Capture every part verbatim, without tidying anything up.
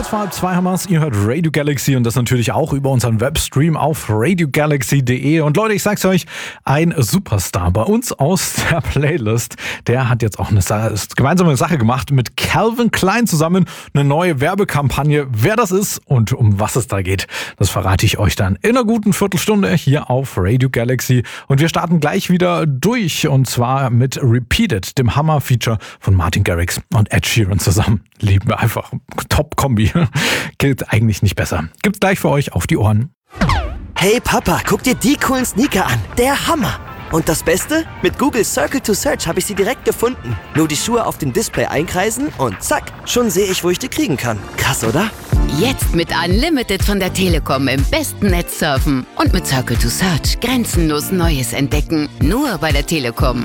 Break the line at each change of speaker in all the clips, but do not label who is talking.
Kurz vor halb zwei haben wir's. Ihr hört Radio Galaxy und das natürlich auch über unseren Webstream auf radio galaxy punkt de. Und Leute, ich sag's euch, ein Superstar bei uns aus der Playlist, der hat jetzt auch eine Sache, gemeinsame Sache gemacht mit Calvin Klein zusammen, eine neue Werbekampagne. Wer das ist und um was es da geht, das verrate ich euch dann in einer guten Viertelstunde hier auf Radio Galaxy. Und wir starten gleich wieder durch und zwar mit Repeated, dem Hammer-Feature von Martin Garrix und Ed Sheeran zusammen. Lieben wir einfach. Top-Kombi. Geht eigentlich nicht besser. Gibt's gleich für euch auf die Ohren.
Hey Papa, guck dir die coolen Sneaker an. Der Hammer. Und das Beste? Mit Google Circle to Search habe ich sie direkt gefunden. Nur die Schuhe auf dem Display einkreisen und zack, schon sehe ich, wo ich die kriegen kann. Krass, oder?
Jetzt mit Unlimited von der Telekom im besten Netz surfen. Und mit Circle to Search grenzenlos Neues entdecken. Nur bei der Telekom.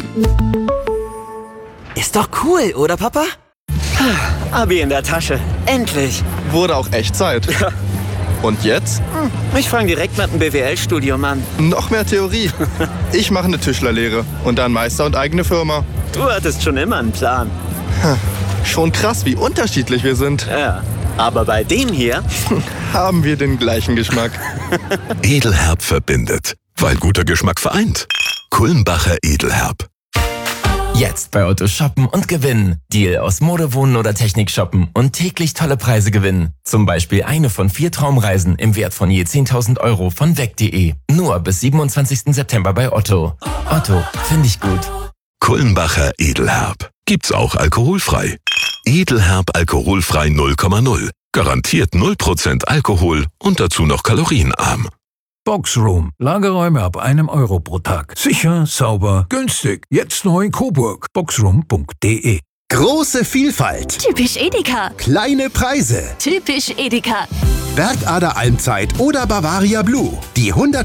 Ist doch cool, oder Papa? Abi in der Tasche. Endlich.
Wurde auch echt Zeit.
Ja.
Und jetzt?
Ich fange direkt mit dem B W L-Studium an.
Noch mehr Theorie. Ich mache eine Tischlerlehre und dann Meister und eigene Firma.
Du hattest schon immer einen Plan.
Schon krass, wie unterschiedlich wir sind.
Ja, aber bei dem hier
haben wir den gleichen Geschmack.
Edelherb verbindet, weil guter Geschmack vereint. Kulmbacher Edelherb.
Jetzt bei Otto shoppen und gewinnen. Deal aus Mode, Wohnen oder Technik shoppen und täglich tolle Preise gewinnen. Zum Beispiel eine von vier Traumreisen im Wert von je zehntausend Euro von weg punkt de. Nur bis siebenundzwanzigsten September bei Otto. Otto, finde ich gut.
Kulmbacher Edelherb. Gibt's auch alkoholfrei. Edelherb alkoholfrei null Komma null. Garantiert null Prozent Alkohol und dazu noch kalorienarm.
Boxroom. Lagerräume ab einem Euro pro Tag. Sicher, sauber, günstig. Jetzt neu in Coburg. boxroom punkt de.
Große Vielfalt.
Typisch Edeka.
Kleine Preise.
Typisch Edeka.
Bergader Almzeit oder Bavaria Blue. Die hundert